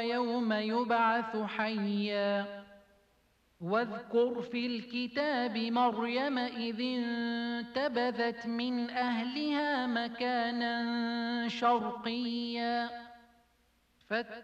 ويوم يبعث حيا واذكر في الكتاب مريم إذ انتبذت من أهلها مكانا شرقيا